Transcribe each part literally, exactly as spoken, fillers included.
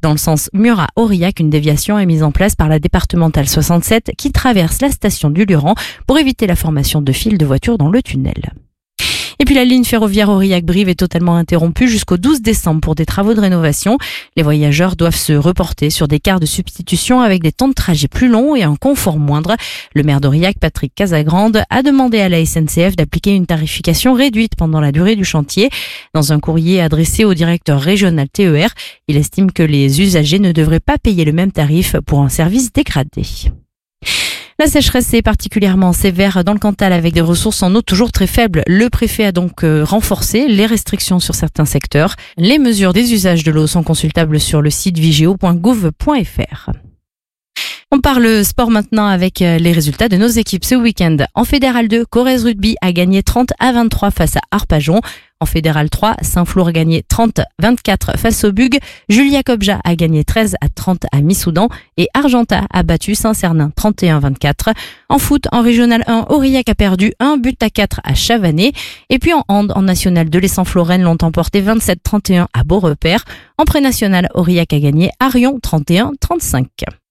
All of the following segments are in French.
Dans le sens Murat-Aurillac, une déviation est mise en place par la départementale soixante-sept qui traverse la station du Luran pour éviter la formation de files de voitures dans le tunnel. Et puis la ligne ferroviaire Aurillac-Brive est totalement interrompue jusqu'au douze décembre pour des travaux de rénovation. Les voyageurs doivent se reporter sur des cars de substitution avec des temps de trajet plus longs et un confort moindre. Le maire d'Aurillac, Patrick Casagrande, a demandé à la S N C F d'appliquer une tarification réduite pendant la durée du chantier. Dans un courrier adressé au directeur régional T E R, il estime que les usagers ne devraient pas payer le même tarif pour un service dégradé. La sécheresse est particulièrement sévère dans le Cantal avec des ressources en eau toujours très faibles. Le préfet a donc renforcé les restrictions sur certains secteurs. Les mesures des usages de l'eau sont consultables sur le site vigeo point gouv point f r. On parle sport maintenant avec les résultats de nos équipes ce week-end. En Fédéral deux, Corrèze Rugby a gagné trente à vingt-trois face à Arpajon. En Fédéral trois, Saint-Flour a gagné trente à vingt-quatre face au Bug. Julia Kobja a gagné treize à trente à Missoudan et Argentat a battu Saint-Cernin trente et un à vingt-quatre. En foot, en Régional un, Aurillac a perdu un but à quatre à Chavanais. Et puis en hand, en National deux, les Saint-Florennes l'ont emporté vingt-sept à trente et un à Beaurepaire. En pré-national, Aurillac a gagné Arion trente et un à trente-cinq.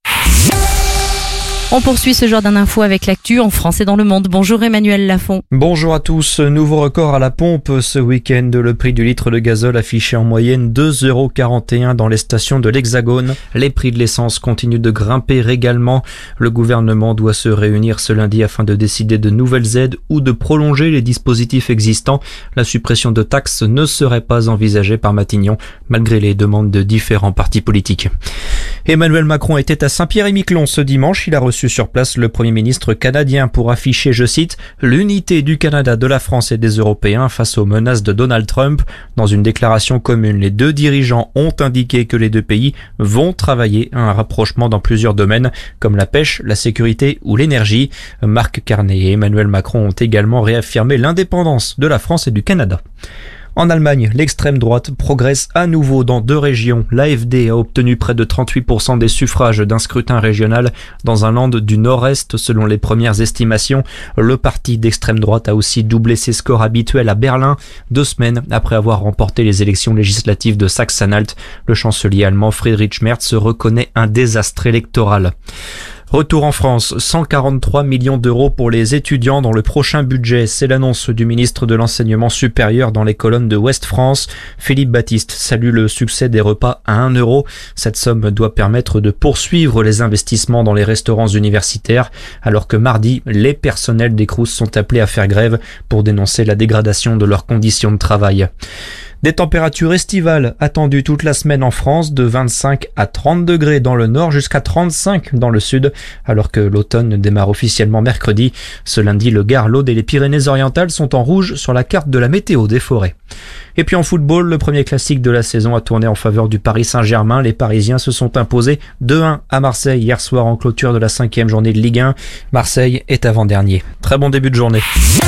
On poursuit ce genre d'info avec l'actu en France et dans le monde. Bonjour Emmanuel Lafont. Bonjour à tous. Nouveau record à la pompe ce week-end. Le prix du litre de gazole affiché en moyenne deux euros quarante et un dans les stations de l'Hexagone. Les prix de l'essence continuent de grimper également. Le gouvernement doit se réunir ce lundi afin de décider de nouvelles aides ou de prolonger les dispositifs existants. La suppression de taxes ne serait pas envisagée par Matignon, malgré les demandes de différents partis politiques. Emmanuel Macron était à Saint-Pierre-et-Miquelon ce dimanche. Il a reçu sur place le Premier ministre canadien pour afficher, je cite, « l'unité du Canada, de la France et des Européens face aux menaces de Donald Trump ». Dans une déclaration commune, les deux dirigeants ont indiqué que les deux pays vont travailler à un rapprochement dans plusieurs domaines, comme la pêche, la sécurité ou l'énergie. Marc Carnet et Emmanuel Macron ont également réaffirmé l'indépendance de la France et du Canada. En Allemagne, l'extrême droite progresse à nouveau dans deux régions. L'A F D a obtenu près de trente-huit pour cent des suffrages d'un scrutin régional dans un land du nord-est selon les premières estimations. Le parti d'extrême droite a aussi doublé ses scores habituels à Berlin, deux semaines après avoir remporté les élections législatives de Saxe-Anhalt. Le chancelier allemand Friedrich Merz reconnaît un désastre électoral. Retour en France, cent quarante-trois millions d'euros pour les étudiants dans le prochain budget. C'est l'annonce du ministre de l'Enseignement supérieur dans les colonnes de Ouest France. Philippe Baptiste salue le succès des repas à un euro. Cette somme doit permettre de poursuivre les investissements dans les restaurants universitaires, alors que mardi, les personnels des Crous sont appelés à faire grève pour dénoncer la dégradation de leurs conditions de travail. Des températures estivales attendues toute la semaine en France, de vingt-cinq à trente degrés dans le nord jusqu'à trente-cinq dans le sud, alors que l'automne démarre officiellement mercredi. Ce lundi, le Gard, l'Aude et les Pyrénées-Orientales sont en rouge sur la carte de la météo des forêts. Et puis en football, le premier classique de la saison a tourné en faveur du Paris Saint-Germain. Les Parisiens se sont imposés deux à un à Marseille hier soir en clôture de la cinquième journée de Ligue un. Marseille est avant-dernier. Très bon début de journée.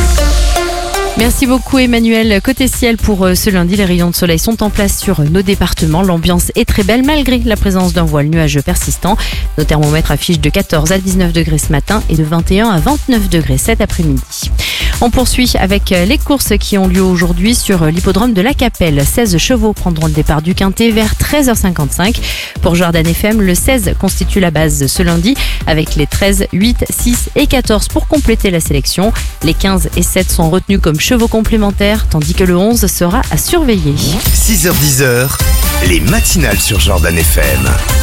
Merci beaucoup Emmanuel. Côté ciel pour ce lundi, les rayons de soleil sont en place sur nos départements. L'ambiance est très belle malgré la présence d'un voile nuageux persistant. Nos thermomètres affichent de quatorze à dix-neuf degrés ce matin et de vingt et un à vingt-neuf degrés cet après-midi. On poursuit avec les courses qui ont lieu aujourd'hui sur l'hippodrome de la Capelle. seize chevaux prendront le départ du Quintet vers treize heures cinquante-cinq. Pour Jordan F M, le seize constitue la base ce lundi avec les treize, huit, six et quatorze pour compléter la sélection. Les quinze et sept sont retenus comme chevaux complémentaires, tandis que le onze sera à surveiller. six heures dix, les matinales sur Jordan F M.